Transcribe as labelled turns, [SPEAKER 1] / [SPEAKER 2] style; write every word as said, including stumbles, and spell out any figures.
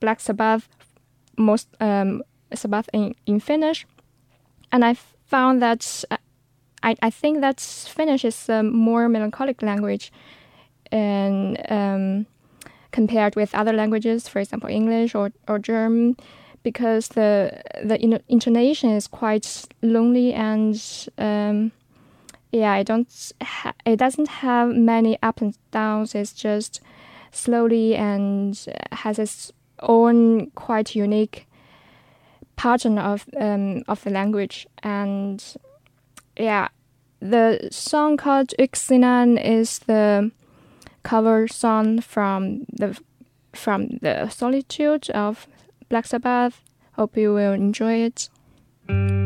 [SPEAKER 1] Black Sabbath, most um, Sabbath in, in Finnish, and I found that uh, I I think that Finnish is a more melancholic language, and um, compared with other languages, for example, English or, or German, because the the in- intonation is quite lonely and um, yeah, I don't. Ha- it doesn't have many up and downs. It's just slowly and has its own quite unique pattern of um, of the language. And yeah, the song called Yksinan is the cover song from the from the Solitude of Black Sabbath. Hope you will enjoy it.